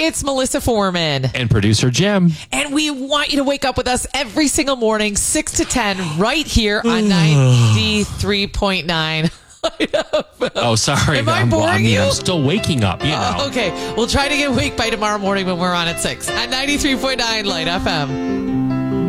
It's Melissa Foreman. And producer Jim. And we want you to wake up with us every single morning, 6 to 10, right here on 93.9. Oh, sorry. Am I boring you? I'm still waking up, you know. Okay, we'll try to get awake by tomorrow morning when we're on at 6 on 93.9 Light FM.